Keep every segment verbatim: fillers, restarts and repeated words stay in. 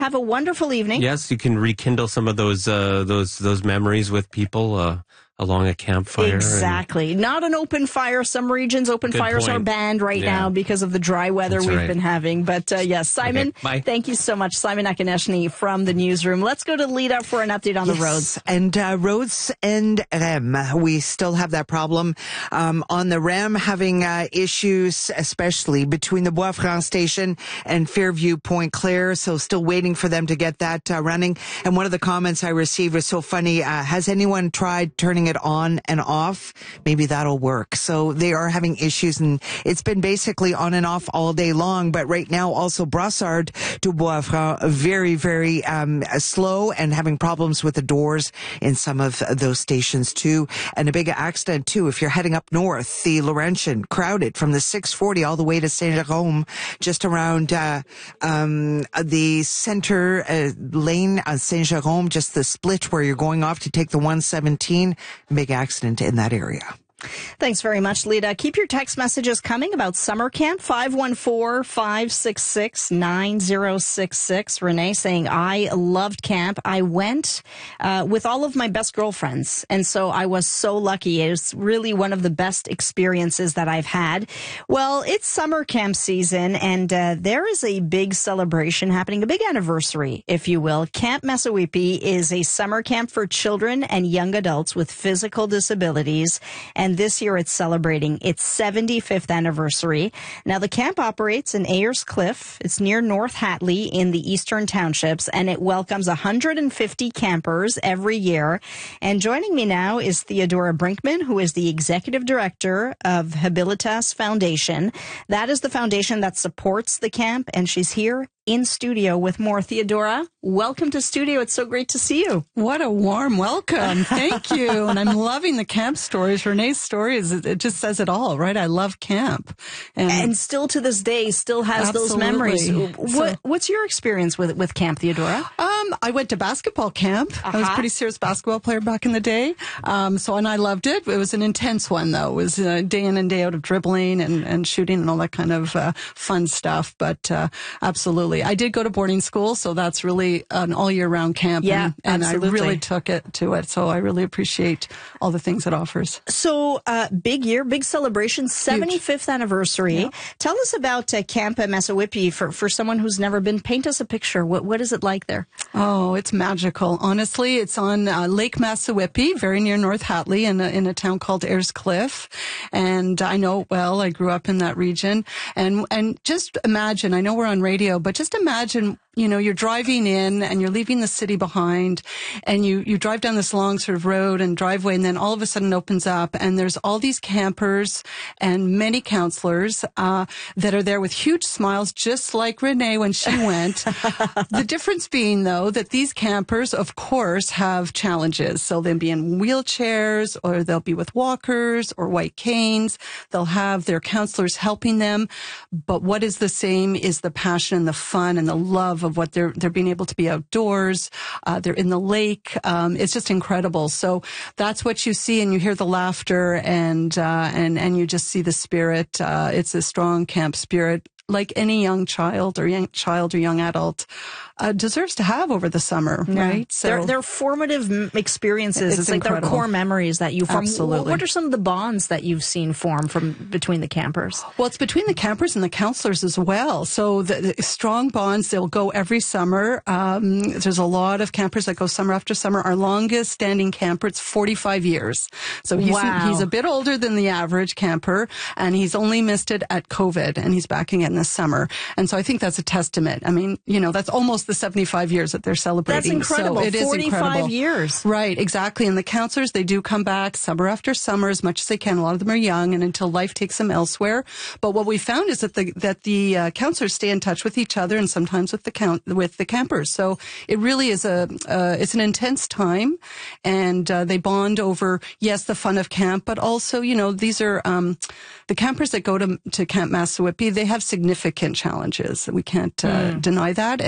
Have a wonderful evening. Yes, you can rekindle some of those uh, those those memories with people uh, along a campfire. Exactly. And... Not an open fire. Some regions, open Good fires point. are banned right yeah. now because of the dry weather That's we've right. been having. But uh, yes, Simon, okay, bye. Thank you so much. Simon Akineshny from the newsroom. Let's go to Lita for an update on yes. the roads. And uh, roads and R E M. We still have that problem um, on the R E M, having uh, issues, especially between the Bois-Franc station and Fairview Point Claire. So still waiting for them to get that uh, running. And one of the comments I received was so funny. Uh, has anyone tried turning it on and off? Maybe that'll work. So they are having issues, and it's been basically on and off all day long. But right now, also Brossard to Bois-Franc, very, very um, slow and having problems with the doors in some of those stations too. And a big accident too if you're heading up north, the Laurentian, crowded from the six forty all the way to Saint-Jérôme, just around uh, um, the center uh, lane of Saint-Jérôme, just the split where you're going off to take the one seventeen. Big accident in that area. Thanks very much, Lita. Keep your text messages coming about summer camp. five one four, five six six, nine zero six six. Renee saying, I loved camp. I went uh, with all of my best girlfriends. And so I was so lucky. It was really one of the best experiences that I've had. Well, it's summer camp season, and uh, there is a big celebration happening, a big anniversary, if you will. Camp Massawippi is a summer camp for children and young adults with physical disabilities. And And this year it's celebrating its seventy-fifth anniversary. Now, the camp operates in Ayers Cliff. It's near North Hatley in the Eastern Townships, and it welcomes one hundred fifty campers every year. And joining me now is Theodora Brinkman, who is the Executive Director of Habilitas Foundation. That is the foundation that supports the camp, and she's here in studio with more. Theodora, welcome to studio. It's so great to see you. What a warm welcome. Thank you. And I'm loving the camp stories. Renee's stories, it just says it all, right? I love camp. And, and still to this day, still has absolutely. those memories. What, so, what's your experience with with camp, Theodora? Um, I went to basketball camp. Uh-huh. I was a pretty serious basketball player back in the day. Um, so, and I loved it. It was an intense one, though. It was uh, day in and day out of dribbling and, and shooting and all that kind of uh, fun stuff. But uh, absolutely. I did go to boarding school, so that's really an all-year-round camp, yeah, and, and I absolutely. really took it to it, so I really appreciate all the things it offers. So, uh, big year, big celebration, seventy-fifth Huge. Anniversary. Yeah. Tell us about uh, Camp Massawippi for, for someone who's never been. Paint us a picture. What What is it like there? Oh, it's magical. Honestly, it's on uh, Lake Massawippi, very near North Hatley, in a, in a town called Ayers Cliff, and I know it well. I grew up in that region, and and just imagine, I know we're on radio, but just imagine, you know, you're driving in and you're leaving the city behind, and you, you drive down this long sort of road and driveway, and then all of a sudden it opens up and there's all these campers and many counselors uh, that are there with huge smiles, just like Renee when she went. The difference being, though, that these campers, of course, have challenges. So they'll be in wheelchairs, or they'll be with walkers or white canes. They'll have their counselors helping them. But what is the same is the passion and the fun and the love of what they're they're being able to be outdoors. Uh, they're in the lake. Um, it's just incredible. So that's what you see, and you hear the laughter, and uh, and and you just see the spirit. Uh, it's a strong camp spirit, like any young child or young child or young adult uh, deserves to have over the summer, yeah. right? So they're, they're formative experiences. It's, it's like incredible. Their core memories that you form. Absolutely. What are some of the bonds that you've seen form from between the campers? Well, it's between the campers and the counselors as well. So the, the strong bonds, they'll go every summer. Um, there's a lot of campers that go summer after summer. Our longest standing camper, it's forty-five years. So he's, wow. he's a bit older than the average camper, and he's only missed it at COVID, and he's back again this summer. And so I think that's a testament. I mean, you know, that's almost the seventy-five years that they're celebrating. That's incredible. So it is forty-five incredible. years. Right, exactly. And the counselors, they do come back summer after summer as much as they can. A lot of them are young, and until life takes them elsewhere. But what we found is that the that the uh, counselors stay in touch with each other, and sometimes with the count with the campers. So it really is a uh, it's an intense time, and uh, they bond over, yes, the fun of camp, but also, you know, these are um, the campers that go to to Camp Massawippi. They have significant challenges. We can't uh, mm. deny that, and so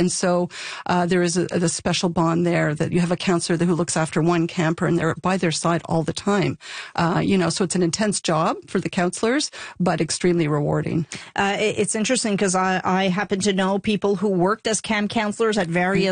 So uh, there is a, a special bond there that you have a counselor who looks after one camper and they're by their side all the time. Uh, you know, so it's an intense job for the counselors, but extremely rewarding. Uh, it's interesting because I, I happen to know people who worked as camp counselors at various